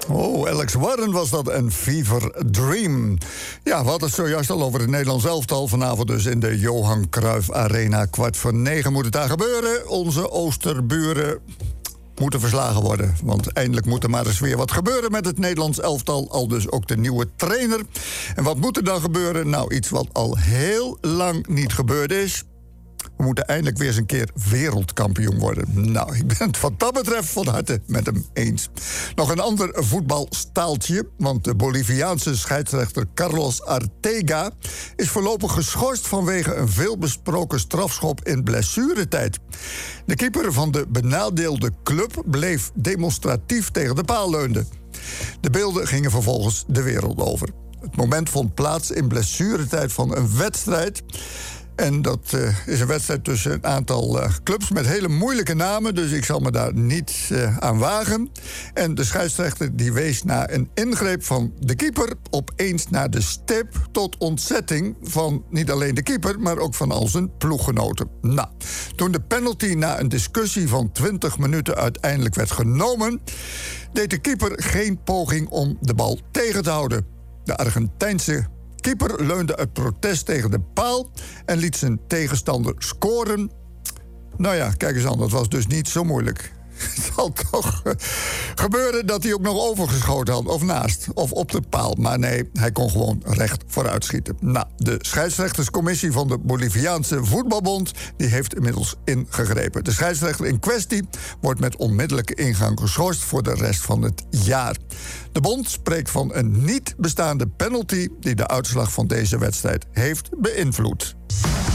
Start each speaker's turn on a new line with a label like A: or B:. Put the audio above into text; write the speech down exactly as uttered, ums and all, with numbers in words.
A: Oh, Alex Warren was dat, een Fever Dream. Ja, we hadden het zojuist al over het Nederlands elftal. Vanavond dus in de Johan Cruijff Arena. Kwart voor negen moet het daar gebeuren. Onze Oosterburen moeten verslagen worden. Want eindelijk moet er maar eens weer wat gebeuren met het Nederlands elftal. Al dus ook de nieuwe trainer. En wat moet er dan gebeuren? Nou, iets wat al heel lang niet gebeurd is. We moeten eindelijk weer eens een keer wereldkampioen worden. Nou, ik ben het wat dat betreft van harte met hem eens. Nog een ander voetbalstaaltje. Want de Boliviaanse scheidsrechter Carlos Arteaga is voorlopig geschorst vanwege een veelbesproken strafschop in blessuretijd. De keeper van de benadeelde club bleef demonstratief tegen de paal leunen. De beelden gingen vervolgens de wereld over. Het moment vond plaats in blessuretijd van een wedstrijd. En dat uh, is een wedstrijd tussen een aantal uh, clubs met hele moeilijke namen. Dus ik zal me daar niet uh, aan wagen. En de scheidsrechter die wees na een ingreep van de keeper opeens naar de stip, tot ontzetting van niet alleen de keeper, maar ook van al zijn ploeggenoten. Nou, toen de penalty na een discussie van twintig minuten uiteindelijk werd genomen, deed de keeper geen poging om de bal tegen te houden. De Argentijnse keeper leunde uit protest tegen de paal en liet zijn tegenstander scoren. Nou ja, kijk eens aan, dat was dus niet zo moeilijk. Het zal toch uh, gebeuren dat hij ook nog overgeschoten had, of naast, of op de paal. Maar nee, hij kon gewoon recht vooruit schieten. Nou, de scheidsrechterscommissie van de Boliviaanse Voetbalbond die heeft inmiddels ingegrepen. De scheidsrechter in kwestie wordt met onmiddellijke ingang geschorst voor de rest van het jaar. De bond spreekt van een niet bestaande penalty die de uitslag van deze wedstrijd heeft beïnvloed.